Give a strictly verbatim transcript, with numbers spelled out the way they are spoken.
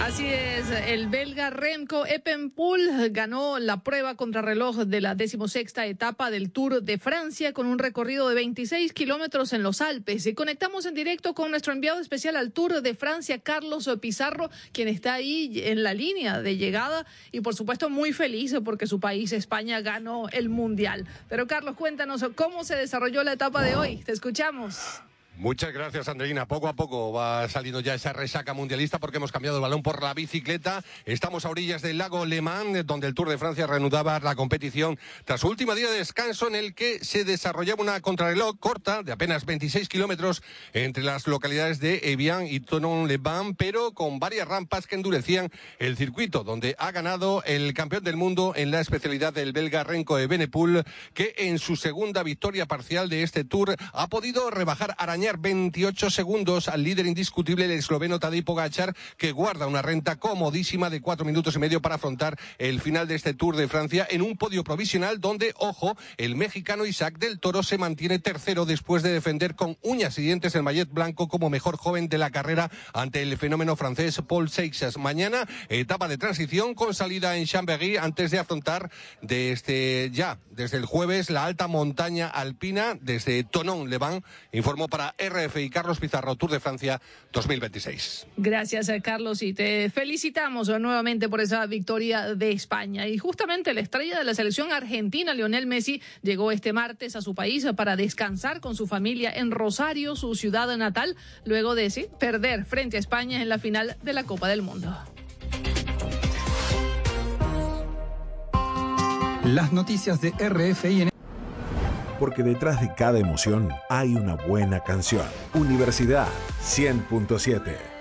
Así es, el belga Remco Evenepoel ganó la prueba contrarreloj de la decimosexta etapa del Tour de Francia con un recorrido de veintiséis kilómetros en los Alpes. Y conectamos en directo con nuestro enviado especial al Tour de Francia, Carlos Pizarro, quien está ahí en la línea de llegada y por supuesto muy feliz porque su país, España, ganó el Mundial. Pero Carlos, cuéntanos cómo se desarrolló la etapa de hoy. Te escuchamos. Muchas gracias, Andreina. Poco a poco va saliendo ya esa resaca mundialista porque hemos cambiado el balón por la bicicleta. Estamos a orillas del lago Le Mans, donde el Tour de Francia reanudaba la competición tras su último día de descanso, en el que se desarrollaba una contrarreloj corta de apenas veintiséis kilómetros entre las localidades de Evian y Thonon-les-Bains, pero con varias rampas que endurecían el circuito, donde ha ganado el campeón del mundo en la especialidad del belga Remco Evenepoel, que en su segunda victoria parcial de este Tour ha podido rebajar arañar veintiocho segundos al líder indiscutible, el esloveno Tadej Pogačar, que guarda una renta comodísima de cuatro minutos y medio para afrontar el final de este Tour de Francia en un podio provisional donde, ojo, el mexicano Isaac del Toro se mantiene tercero después de defender con uñas y dientes el maillot blanco como mejor joven de la carrera ante el fenómeno francés Paul Seixas. Mañana, etapa de transición con salida en Chambéry antes de afrontar desde ya, desde el jueves, la alta montaña alpina desde Thonon-les-Bains, informó para R F I Carlos Pizarro, Tour de Francia dos mil veintiséis. Gracias, Carlos, y te felicitamos nuevamente por esa victoria de España. Y justamente la estrella de la selección argentina, Lionel Messi, llegó este martes a su país para descansar con su familia en Rosario, su ciudad natal, luego de sí, perder frente a España en la final de la Copa del Mundo. Las noticias de R F I en... Porque detrás de cada emoción hay una buena canción. Universidad cien punto siete.